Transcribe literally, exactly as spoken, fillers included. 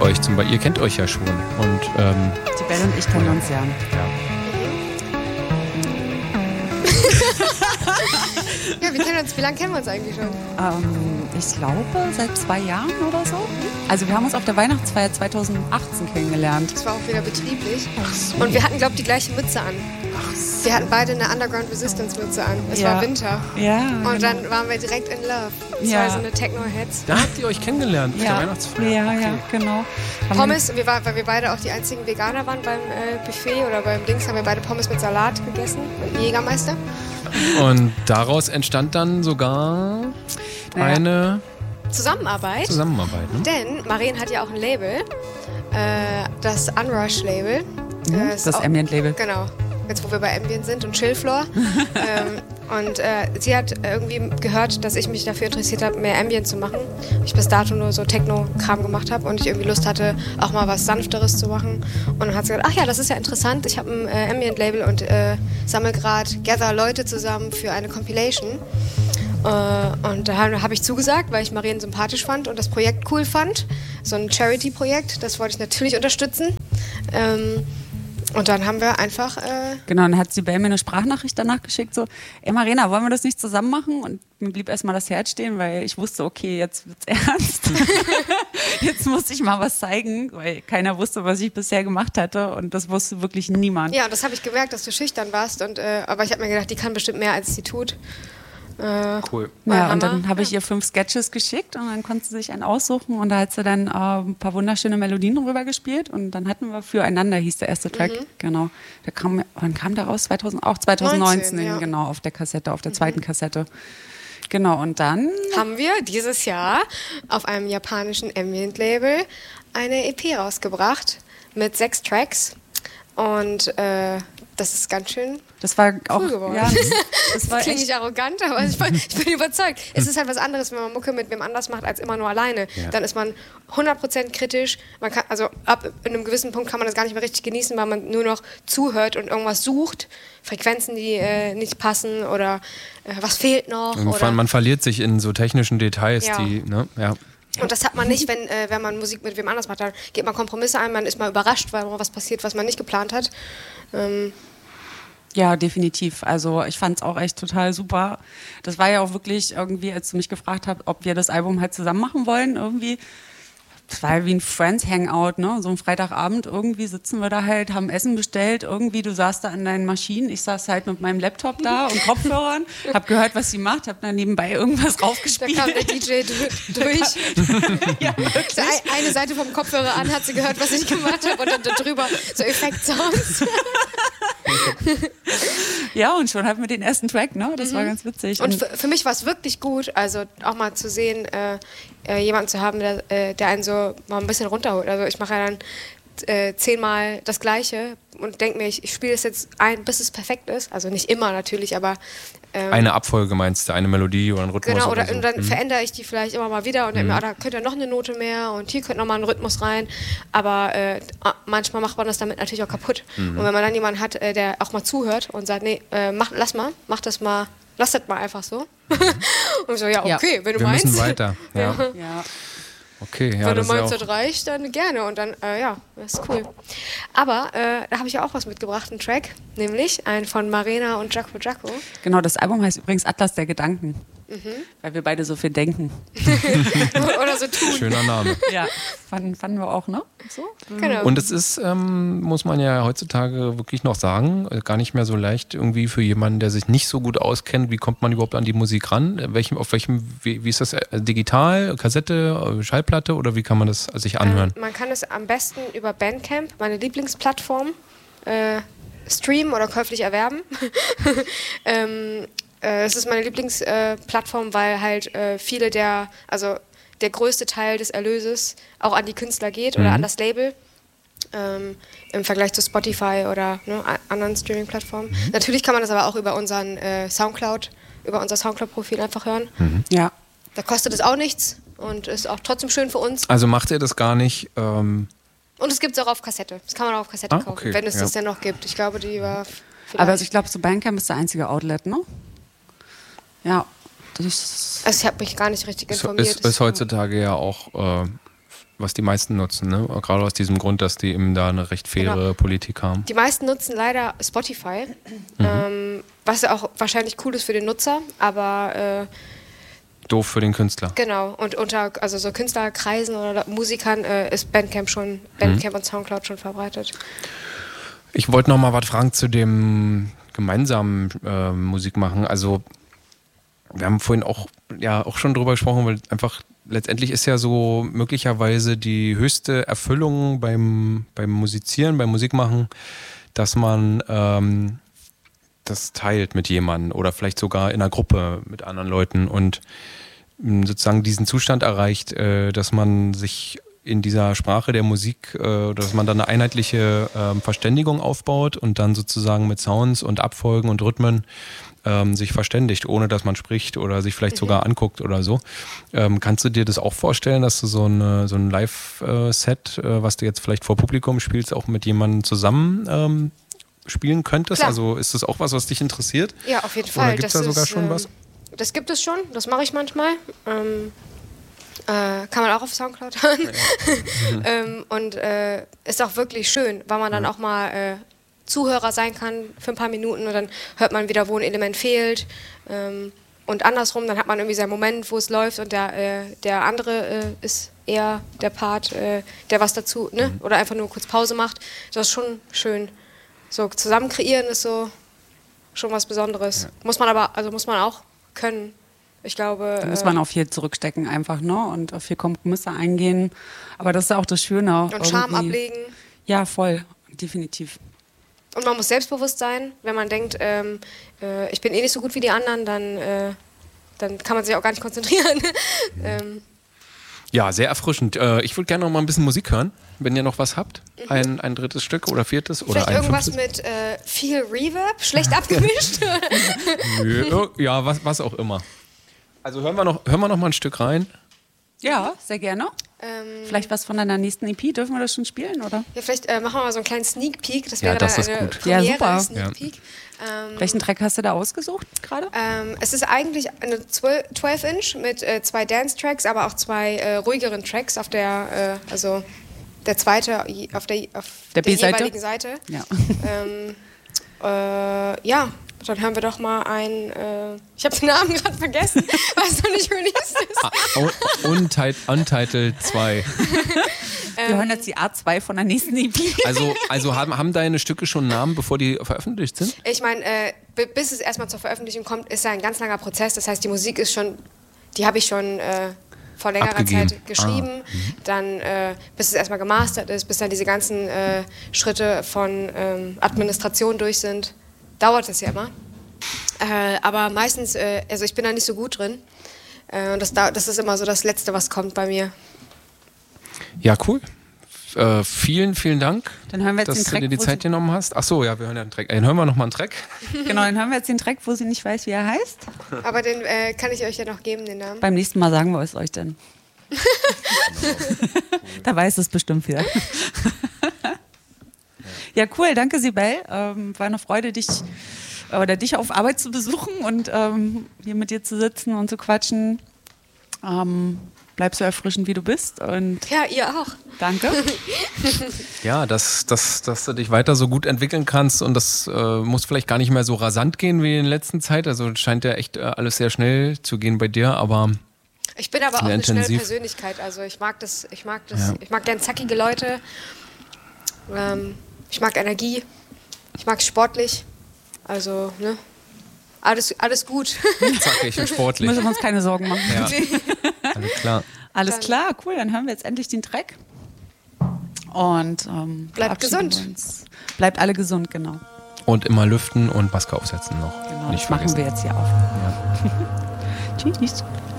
euch zum Beispiel, ihr kennt euch ja schon. Und, ähm, die Belle und ich kennen uns ja. ja. Ja, wir kennen uns, wie lange kennen wir uns eigentlich schon? Ähm, ich glaube, seit zwei Jahren oder so. Also wir haben uns auf der Weihnachtsfeier zweitausendachtzehn kennengelernt. Das war auch wieder betrieblich. Ach so. Und wir hatten, glaube ich, die gleiche Mütze an. Ach so. Wir hatten beide eine Underground Resistance Mütze an. Es Ja. war Winter. Ja. Und dann waren wir direkt in Love. Das Ja. war so eine Techno-Heads. Da habt ihr euch kennengelernt auf ja. der Weihnachtsfeier. Ja, ja, genau. Haben Pommes, wir war, weil wir beide auch die einzigen Veganer waren beim äh, Buffet oder beim Dings, haben wir beide Pommes mit Salat gegessen, mit Jägermeister. Und daraus entstand dann sogar Naja. eine Zusammenarbeit. Zusammenarbeit. Ne? Denn Maren hat ja auch ein Label, äh, das Unrush-Label. Mhm, Äh, das ist auch- Ambient-Label. Genau. Jetzt, wo wir bei Ambient sind und Chillfloor. ähm, und äh, sie hat irgendwie gehört, dass ich mich dafür interessiert habe, mehr Ambient zu machen. Ich bis dato nur so Techno-Kram gemacht habe und ich irgendwie Lust hatte, auch mal was Sanfteres zu machen. Und dann hat sie gesagt, ach ja, das ist ja interessant. Ich habe ein äh, Ambient-Label und äh, sammle gerade, gather Leute zusammen für eine Compilation. Äh, und da habe hab ich zugesagt, weil ich Maren sympathisch fand und das Projekt cool fand. So ein Charity-Projekt, das wollte ich natürlich unterstützen. Ähm, und dann haben wir einfach... Äh, Genau, dann hat die Belle mir eine Sprachnachricht danach geschickt, so, ey Marina, wollen wir das nicht zusammen machen? Und mir blieb erstmal das Herz stehen, weil ich wusste, okay, jetzt wird's ernst. Jetzt muss ich mal was zeigen, weil keiner wusste, was ich bisher gemacht hatte und das wusste wirklich niemand. Ja, und das habe ich gemerkt, dass du schüchtern warst. Und, äh, aber ich habe mir gedacht, die kann bestimmt mehr, als sie tut. Äh, Cool. Meine Ja, und Mama, dann habe ich ja. ihr fünf Sketches geschickt und dann konnte sie sich einen aussuchen und da hat sie dann äh, ein paar wunderschöne Melodien drüber gespielt und dann hatten wir Füreinander, hieß der erste Track, Mhm. genau. Da kam, wann kam der raus? zweitausend, auch zweitausendneunzehn, neunzehn, ja. genau, auf der Kassette, auf der zweiten Kassette. Genau, und dann haben wir dieses Jahr auf einem japanischen Ambient-Label eine E P rausgebracht mit sechs Tracks. Und äh, das ist ganz schön das war auch, cool geworden. ja, das, das war Klingt echt, nicht arrogant, aber ich bin, ich bin überzeugt. Es ist halt was anderes, wenn man Mucke mit wem anders macht, als immer nur alleine. Ja. Dann ist man hundert Prozent kritisch. Man kann, also ab einem gewissen Punkt kann man das gar nicht mehr richtig genießen, weil man nur noch zuhört und irgendwas sucht. Frequenzen, die äh, nicht passen oder äh, was fehlt noch. Und Oder man verliert sich in so technischen Details, Ja. die, ne, ja. Und das hat man nicht, wenn, äh, wenn man Musik mit wem anders macht. Dann geht man Kompromisse ein, man ist mal überrascht, weil mal was passiert, was man nicht geplant hat. Ähm, ja, definitiv. Also ich fand es auch echt total super. Das war ja auch wirklich irgendwie, als du mich gefragt hast, ob wir das Album halt zusammen machen wollen, irgendwie. Das war ja wie ein Friends-Hangout, ne? So ein Freitagabend, irgendwie sitzen wir da halt, haben Essen bestellt, irgendwie, du saßt da an deinen Maschinen, ich saß halt mit meinem Laptop da und Kopfhörern, hab gehört, was sie macht, hab dann nebenbei irgendwas da raufgespielt. kam der D J durch. durch. Ja, wirklich. So ein, eine Seite vom Kopfhörer an, hat sie gehört, was ich gemacht habe und dann darüber so Effekt-Sounds. Ja, und schon hatten wir den ersten Track, ne? Das war ganz witzig. Und für, für mich war es wirklich gut, also auch mal zu sehen, äh, äh, jemanden zu haben, der, äh, der einen so mal ein bisschen runterholt. Also ich mache ja dann äh, zehnmal das Gleiche und denke mir, ich, ich spiele es jetzt ein, bis es perfekt ist. Also nicht immer natürlich, aber ähm, Eine Abfolge meinst du, eine Melodie oder ein Rhythmus genau, oder, oder so. und dann Mhm. verändere ich die vielleicht immer mal wieder und denke mir, ah, da könnte noch eine Note mehr und hier könnte noch mal ein Rhythmus rein. Aber äh, manchmal macht man das damit natürlich auch kaputt. Und wenn man dann jemanden hat, äh, der auch mal zuhört und sagt, nee, äh, mach, lass mal, mach das mal, lass das mal einfach so. Und ich so, ja, Ja. okay, wenn du Wir meinst. müssen weiter. Ja. ja. Okay, ja, Wenn du das ist ja meinst, auch, das reicht, dann gerne. Und dann, äh, ja, das ist cool. Aber äh, da habe ich ja auch was mitgebracht, einen Track, nämlich einen von Marina und Jaco Jaco. Genau, das Album heißt übrigens Atlas der Gedanken, weil wir beide so viel denken. Oder so tun. schöner Name. Ja, fanden, fanden wir auch, ne? So? Genau. Und es ist, ähm, muss man ja heutzutage wirklich noch sagen, äh, gar nicht mehr so leicht irgendwie für jemanden, der sich nicht so gut auskennt. Wie kommt man überhaupt an die Musik ran? Äh, Welchem, auf welchem, wie, wie ist das? Äh, digital, Kassette, äh, Schallplatte oder wie kann man das sich anhören? Ähm, man kann es am besten über Bandcamp, meine Lieblingsplattform, äh, streamen oder käuflich erwerben. ähm, äh, es ist meine Lieblingsplattform, äh, weil halt äh, viele der, also der größte Teil des Erlöses auch an die Künstler geht oder Mhm. an das Label. Ähm, im Vergleich zu Spotify oder ne, a- anderen Streaming-Plattformen. Mhm. Natürlich kann man das aber auch über unseren äh, Soundcloud, über unser Soundcloud-Profil einfach hören. Ja. Da kostet es auch nichts und ist auch trotzdem schön für uns. Also macht ihr das gar nicht? Ähm, Und es gibt es auch auf Kassette. Das kann man auch auf Kassette Ah, kaufen, okay, wenn es ja. das denn noch gibt. Ich glaube, die war vielleicht... Aber also ich glaube, so Bandcamp ist der einzige Outlet, ne? Ja. Das also ich habe mich gar nicht richtig ist, informiert. ist, ist heutzutage ja auch äh, was die meisten nutzen, ne? Gerade aus diesem Grund, dass die eben da eine recht faire genau. Politik haben. Die meisten nutzen leider Spotify, mhm. ähm, was ja auch wahrscheinlich cool ist für den Nutzer, aber äh, doof für den Künstler. Genau, und unter also so Künstlerkreisen oder Musikern äh, ist Bandcamp schon, Bandcamp mhm. und Soundcloud schon verbreitet. Ich wollte noch mal was fragen zu dem gemeinsamen äh, Musik machen. Also wir haben vorhin auch, ja, auch schon drüber gesprochen, weil einfach letztendlich ist ja so möglicherweise die höchste Erfüllung beim, beim Musizieren, beim Musikmachen, dass man ähm, das teilt mit jemandem oder vielleicht sogar in einer Gruppe mit anderen Leuten und mh, sozusagen diesen Zustand erreicht, äh, dass man sich in dieser Sprache der Musik, äh, dass man dann eine einheitliche äh, Verständigung aufbaut und dann sozusagen mit Sounds und Abfolgen und Rhythmen ähm, sich verständigt, ohne dass man spricht oder sich vielleicht mhm. sogar anguckt oder so. Ähm, kannst du dir das auch vorstellen, dass du so, eine, so ein Live-Set, äh, was du jetzt vielleicht vor Publikum spielst, auch mit jemandem zusammen ähm, spielen könntest? Klar. Also ist das auch was, was dich interessiert? Ja, auf jeden Fall. Oder gibt es da sogar ist, schon ähm, was? Das gibt es schon, das mache ich manchmal. Ähm, äh, kann man auch auf Soundcloud hören. Ja. ähm, und äh, ist auch wirklich schön, weil man dann ja. auch mal äh, Zuhörer sein kann für ein paar Minuten und dann hört man wieder, wo ein Element fehlt. Ähm, und andersrum, dann hat man irgendwie seinen Moment, wo es läuft und der, äh, der andere äh, ist eher der Part, äh, der was dazu, ne? Mhm. Oder einfach nur kurz Pause macht. Das ist schon schön. So zusammen kreieren ist so schon was Besonderes. Ja. Muss man aber, also muss man auch können. Ich glaube. Da muss man auch viel zurückstecken einfach, ne? Und auf viel Kompromisse eingehen. Aber das ist auch das Schöne. Und irgendwie. Charme ablegen. Ja, voll. Definitiv. Und man muss selbstbewusst sein. Wenn man denkt, ähm, äh, ich bin eh nicht so gut wie die anderen, dann, äh, dann kann man sich auch gar nicht konzentrieren. Mhm. ähm. Ja, sehr erfrischend. Äh, ich würde gerne noch mal ein bisschen Musik hören, wenn ihr noch was habt. Mhm. Ein, ein drittes Stück oder viertes Vielleicht oder ein irgendwas fünftes. mit äh, viel Reverb, schlecht abgemischt. Nö, ja, was, was auch immer. Also hören wir, noch, hören wir noch mal ein Stück rein. Ja, sehr gerne. Ähm, vielleicht was von deiner nächsten E P, dürfen wir das schon spielen, oder? Ja, vielleicht äh, machen wir mal so einen kleinen Sneak Peek. Das wäre ja, das dann eine gut. Premiere, ja, super. Sneak ja. Peek. Ähm, Welchen Track hast du da ausgesucht gerade? Ähm, es ist eigentlich eine zwölf Inch mit äh, zwei Dance-Tracks, aber auch zwei äh, ruhigeren Tracks auf der, äh, also der zweite auf der, auf der, der B-Seite? jeweiligen Seite. Ja. Ähm, äh, ja, dann hören wir doch mal ein, äh, ich habe den Namen gerade vergessen, weiß noch nicht, wie es ist. Ah, Untitled, Untitled zwei. Wir hören jetzt die A zwei von der nächsten E P. Also, also haben, haben deine Stücke schon Namen, bevor die veröffentlicht sind? Ich meine, äh, bis es erstmal zur Veröffentlichung kommt, ist ja ein ganz langer Prozess. Das heißt, die Musik ist schon, die habe ich schon äh, vor längerer Abgegeben. Zeit geschrieben. Ah. Mhm. Dann, äh, bis es erstmal gemastert ist, bis dann diese ganzen äh, Schritte von ähm, Administration durch sind, dauert das ja immer. Äh, aber meistens, äh, also ich bin da nicht so gut drin. Äh, und das, das ist immer so das Letzte, was kommt bei mir. Ja, cool. Äh, vielen, vielen Dank, dann hören wir jetzt dass den Track, du dir die Zeit genommen hast. Ach so, ja, wir hören ja einen Track. Dann hören wir noch mal einen Track. Genau, dann hören wir jetzt den Track, wo sie nicht weiß, wie er heißt. Aber den äh, kann ich euch ja noch geben, den Namen. Beim nächsten Mal sagen wir es euch dann. Da weiß es bestimmt wieder. Ja, cool, danke Sibel. Ähm, war eine Freude, dich oder dich auf Arbeit zu besuchen und ähm, hier mit dir zu sitzen und zu quatschen. Ähm, bleib so erfrischend, wie du bist. Und ja, ihr auch. Danke. Ja, dass, dass, dass du dich weiter so gut entwickeln kannst und das äh, muss vielleicht gar nicht mehr so rasant gehen wie in der letzten Zeit. Also scheint ja echt äh, alles sehr schnell zu gehen bei dir, aber ich bin aber auch eine intensiv. schnelle Persönlichkeit. Also ich mag das, ich mag das, ja. ich mag gern zackige Leute. Ähm, ich mag Energie. Ich mag sportlich. Also, ne? Alles, alles gut. Zackig und sportlich. Müssen wir uns keine Sorgen machen. Ja. Alles klar. Alles klar, cool. Dann hören wir jetzt endlich den Track. Und ähm, bleibt gesund. Uns. Bleibt alle gesund, genau. Und immer lüften und Maske aufsetzen noch. Genau, Nicht das machen wir jetzt hier auf. Ja. Tschüss.